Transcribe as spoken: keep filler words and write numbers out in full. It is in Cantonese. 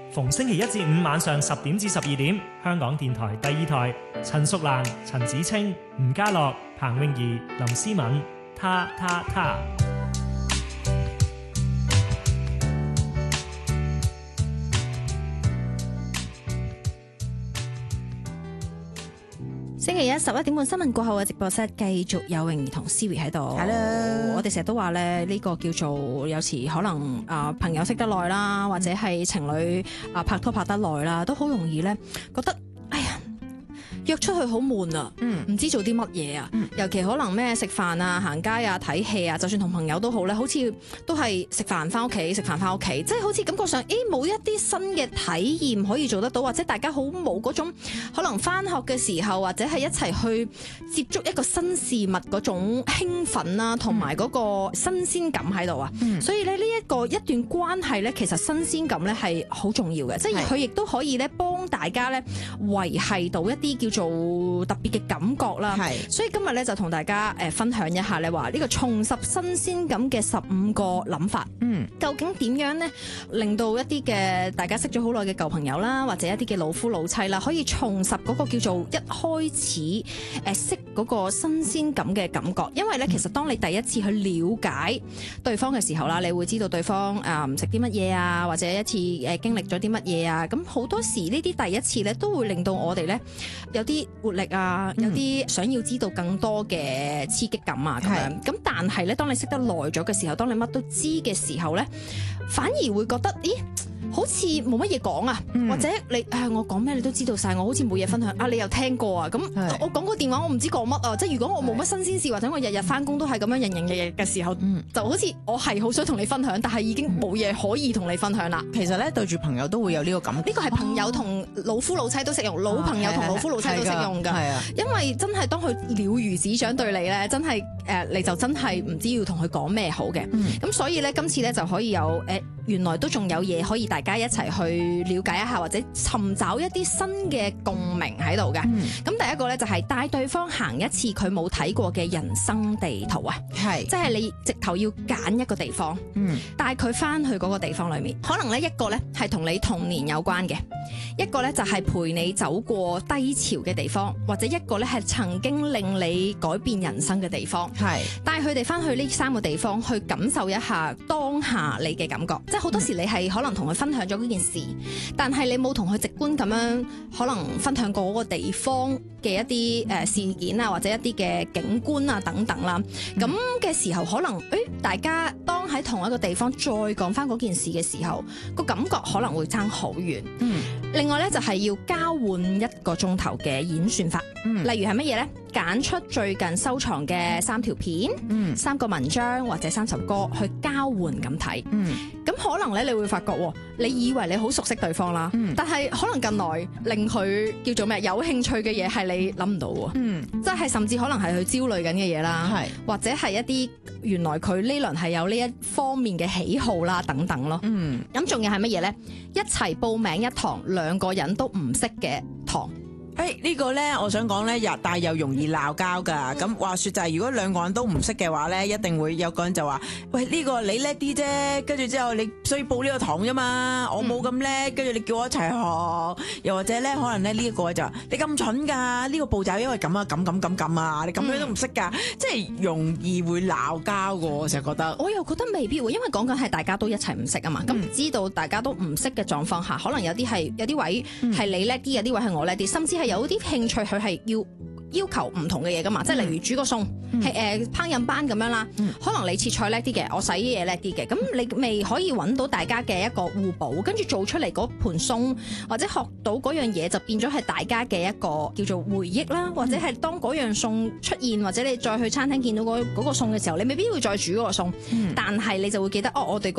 逢星期一至五晚上十點至十二點，香港電台第二台，陳淑蘭、陳子清、吳家樂、彭詠儀、林思敏，他他他。 星期一十一點半新聞過後嘅直播室繼續有泳兒同 Siri 喺度。 Hello， 我哋成日都話咧，呢個叫做有時可能啊、呃、朋友識得耐啦，或者係情侶啊、呃、拍拖拍得耐啦，都好容易咧覺得，哎呀約出去好悶啊，唔、嗯、知做啲乜嘢啊，嗯、尤其可能咩食飯啊、行街啊、睇戲啊，就算同朋友都好咧，好似都係食飯翻屋企，食飯翻屋企，即係好似感覺上，誒冇一啲新嘅體驗可以做得到，或者大家好冇嗰種可能翻學嘅時候，或者係一齊去接觸一個新事物嗰種興奮啦，同埋嗰個新鮮感喺度啊。嗯、所以咧呢一個一段關係咧，其實新鮮感咧係好重要嘅，即係佢亦都可以咧幫大家咧維繫到一啲叫做特別嘅感覺啦。係，所以今日咧就同大家誒分享一下咧話呢個重拾新鮮感嘅十五個諗法。嗯，究竟點樣咧令到一啲嘅大家識咗好耐嘅舊朋友啦，或者一啲嘅老夫老妻啦，可以重拾嗰個叫做一開始誒識嗰個新鮮感嘅感覺。因為咧，其實當你第一次去了解對方嘅時候啦，你會知道對方誒食啲乜嘢啊，或者一次誒經歷咗啲乜嘢啊。咁好多時呢啲第一次咧，都會令到我哋咧有啲活力啊，有啲想要知道更多嘅刺激感啊咁樣。咁但係咧，當你識得耐咗嘅時候，當你乜都知嘅時候咧，反而會覺得，咦？好似冇乜嘢講啊，嗯、或者你誒我講咩你都知道晒，我好似冇嘢分享啊，你又聽過啊，咁我講個電話我唔知講乜啊，即係如果我冇乜新鮮事，或者我日日翻工都係咁樣營營役役嘅時候，嗯、就好似我係好想同你分享，但係已經冇嘢可以同你分享啦。 其實咧對住朋友都會有呢個感覺， 呢個係朋友同老夫老妻都適用，哦、老朋友同老夫老妻都適用㗎。係啊，因為真係當佢了如指掌對你咧，真係誒、呃、你就真係唔知要同佢講咩好嘅。咁、嗯、所以咧今次咧就可以有誒、呃、原來都仲有嘢可以大家一齊去了解一下，或者尋找一啲新嘅共鳴喺度嘅。咁、嗯、第一個咧就係帶對方行一次佢冇睇過嘅人生地圖啊，係即係你直頭要揀一個地方，嗯、帶佢翻去嗰個地方裏面。可能咧一個咧係同你童年有關嘅，一個咧就係陪你走過低潮嘅地方，或者一個咧係曾經令你改變人生嘅地方。係帶佢哋翻去呢三個地方去感受一下當下你嘅感覺，即係好多時你係可能同佢分享咗嗰件事，但係你冇同佢直觀咁樣可能分享過嗰個地方嘅一啲誒事件啊，或者一啲嘅景觀啊等等啦。咁嘅、嗯、時候可能誒、欸、大家當喺同一個地方再講翻嗰件事嘅時候，個感覺可能會差好遠。嗯，另外咧就係要交換一個鐘頭嘅演算法。嗯，例如係乜嘢咧？揀出最近收藏嘅三條片、嗯、三個文章或者三首歌去交換咁睇。嗯，咁可能咧你會發覺，你以為你好熟悉對方啦，嗯、但係可能近來令佢叫做咩有興趣嘅嘢係你諗唔到喎。嗯，即係甚至可能係佢焦慮緊嘅嘢啦，係或者係一啲原來佢呢輪係有呢一方面嘅喜好啦等等咯。嗯，咁仲要係乜嘢咧？一齊報名一堂兩個人都唔識嘅堂。 誒、hey, 呢個咧，我想講咧，又但係又容易鬧交㗎。咁、嗯、話說就係，如果兩個人都唔識嘅話咧，一定會有個人就話：喂，呢、呢個你叻啲啫，跟住之後你需要報呢個堂啫嘛，我冇咁叻，跟住你叫我一齊學。又或者咧，可能咧呢一個就話：你咁蠢㗎，呢、呢個步驟因為咁啊，咁咁咁咁啊，你咁樣都唔識㗎，嗯、即係容易會鬧交㗎。我成日覺得， 我又覺得未必喎，因為講緊係大家都一齊唔識啊嘛。咁、嗯、知道大家都唔識嘅狀況下，可能有啲係有啲位係你叻啲，有啲位係我叻啲，甚至係有啲興趣佢係要要求唔同嘅嘢噶嘛，即係例如煮個餸，係誒、嗯、烹飪班咁樣啦。嗯、可能你切菜叻啲嘅，我洗嘢叻啲嘅，咁你未可以揾到大家嘅一個互補，跟住做出嚟嗰盤餸或者學到嗰樣嘢，就變咗係大家嘅一個叫做回憶啦。或者係當嗰樣餸出現，或者你再去餐廳見到嗰嗰個餸嘅時候，你未必會再煮嗰個餸，嗯、但係你就會記得哦，我哋